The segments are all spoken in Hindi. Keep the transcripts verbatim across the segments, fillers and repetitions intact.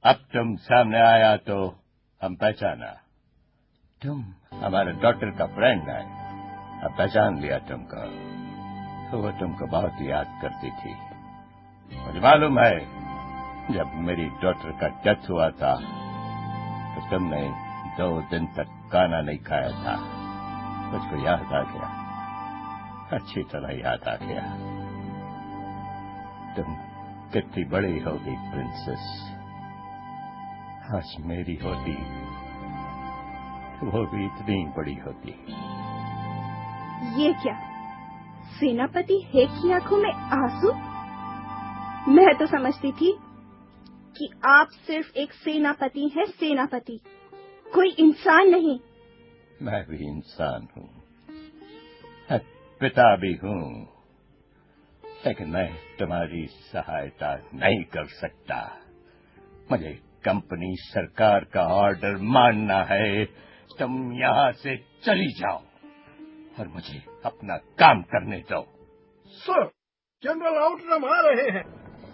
अब तुम सामने आया तो हम पहचाना। तुम हमारे डॉक्टर का फ्रेंड है। अब पहचान लिया तुमको। तो वो तुमको बहुत याद करती थी। मुझे मालूम है जब मेरी डॉक्टर का डेथ हुआ था तो तुमने दो दिन तक खाना नहीं खाया था। मुझको याद आ गया, अच्छी तरह याद आ गया। तुम कितनी बड़ी होगी प्रिंसेस। आज मेरी होती तो वो भी इतनी बड़ी होती। ये क्या, सेनापति हेक की आंखों में आंसू? मैं तो समझती थी कि आप सिर्फ एक सेनापति हैं, सेनापति, कोई इंसान नहीं। मैं भी इंसान हूँ, पिता भी हूँ, लेकिन मैं तुम्हारी सहायता नहीं कर सकता। मुझे कंपनी सरकार का ऑर्डर मानना है। तुम यहाँ से चली जाओ और मुझे अपना काम करने दो। सर, जनरल आउटरम आ रहे हैं।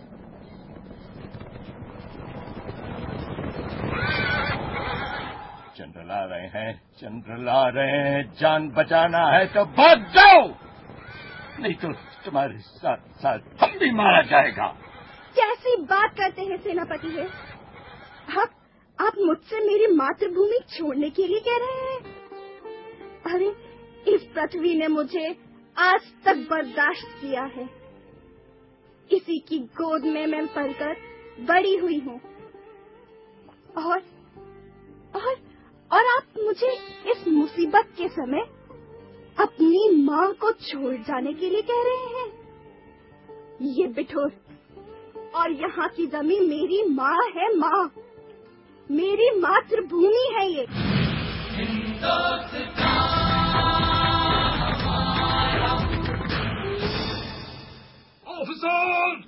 जनरल आ रहे हैं, जनरल आ रहे हैं। जान बचाना है तो भाग जाओ, नहीं तो तुम्हारे साथ साथ हम भी मारा जाएगा। कैसी बात करते हैं सेनापति है? आप आप मुझसे मेरी मातृभूमि छोड़ने के लिए कह रहे हैं? अरे, इस पृथ्वी ने मुझे आज तक बर्दाश्त किया है। इसी की गोद में मैं पलकर बड़ी हुई हूँ। और और और आप मुझे इस मुसीबत के समय अपनी माँ को छोड़ जाने के लिए कह रहे हैं? ये बिठोर और यहाँ की जमीन मेरी माँ है, माँ, मेरी मातृभूमि है ये। ऑफिसर!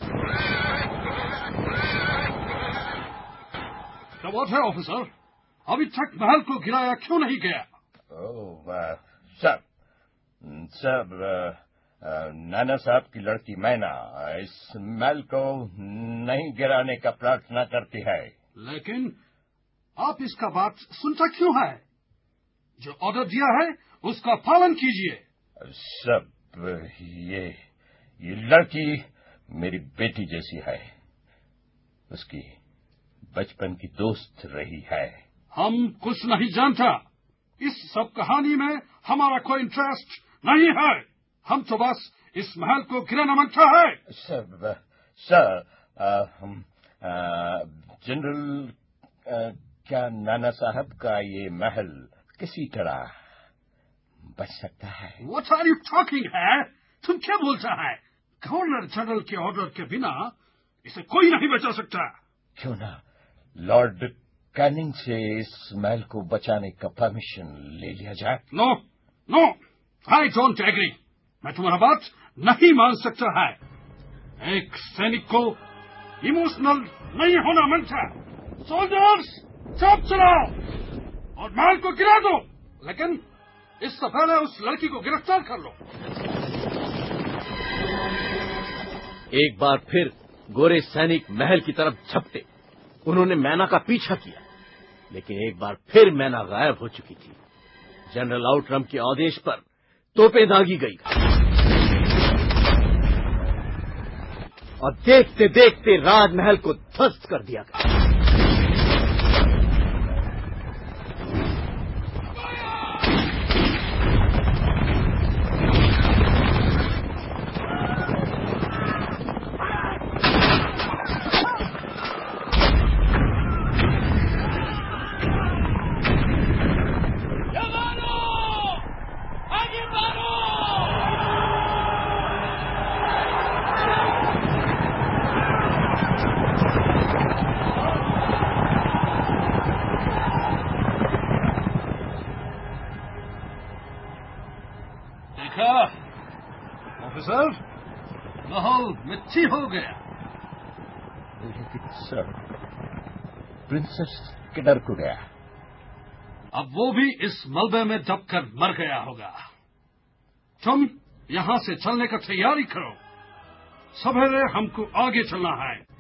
क्या बात है ऑफिसर? अभी तक महल को गिराया क्यों नहीं गया? ओह सब सब नाना साहब की लड़की मैना इस महल को नहीं गिराने का प्रार्थना करती है। लेकिन आप इसका बात सुनता क्यों है? जो ऑर्डर दिया है उसका पालन कीजिए। सब ये ये लड़की मेरी बेटी जैसी है। उसकी बचपन की दोस्त रही है। हम कुछ नहीं जानता। इस सब कहानी में हमारा कोई इंटरेस्ट नहीं है। हम तो बस इस महल को गिराना मांगता है। सर, सर हम जनरल, क्या नाना साहब का ये महल किसी तरह बच सकता है? What are you talking है? तुम क्या बोलता है? गवर्नर जनरल के ऑर्डर के बिना इसे कोई नहीं बचा सकता। क्यों ना लॉर्ड कैनिंग से इस महल को बचाने का परमिशन ले लिया जाए? No no, I don't agree. मैं तुम्हारा बात नहीं मान सकता है। एक सैनिक को इमोशनल नहीं होना मनता। सोल्जर्स, चौक चलाओ और महल को गिरा दो, लेकिन इससे पहले उस लड़की को गिरफ्तार कर लो। एक बार फिर गोरे सैनिक महल की तरफ झपटे। उन्होंने मैना का पीछा किया, लेकिन एक बार फिर मैना गायब हो चुकी थी। जनरल आउटरम के आदेश पर तोपें दागी गई और देखते देखते राजमहल को ध्वस्त कर दिया गया। ऑफिसर, महल मिट्टी हो गया। लेकिन सर, प्रिंसेस किधर को गया? अब वो भी इस मलबे में दबकर मर गया होगा। तुम यहाँ से चलने का तैयारी करो। सवेरे हमको आगे चलना है।